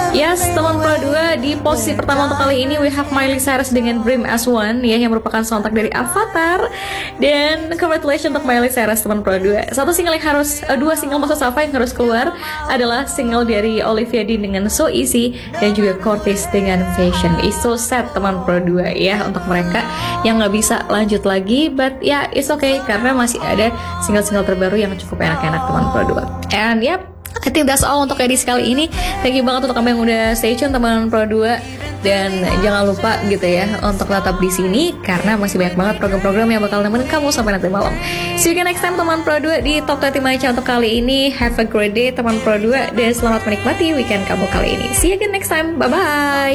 Yes, teman Pro 2, di posisi pertama untuk kali ini we have Miley Cyrus dengan Dream as One ya, yang merupakan soundtrack dari Avatar. Dan congratulations untuk Miley Cyrus, teman Pro 2. Dua single maksud Safa yang harus keluar adalah single dari Olivia Dean dengan So Easy dan juga Cortez dengan Fashion. It's so sad, teman Pro 2 ya, untuk mereka yang nggak bisa lanjut lagi, but ya it's okay karena masih ada single-single terbaru yang cukup enak-enak, teman Pro 2. And yep, I think that's all untuk edisi kali ini. Thank you banget untuk kamu yang udah stay tune, teman Pro 2. Dan jangan lupa gitu ya untuk tetap di sini karena masih banyak banget program-program yang bakal nemenin kamu sampai nanti malam. See you again next time, teman Pro 2 di Top 20 Malaysia untuk kali ini. Have a great day, teman Pro 2, dan selamat menikmati weekend kamu kali ini. See you again next time. Bye bye.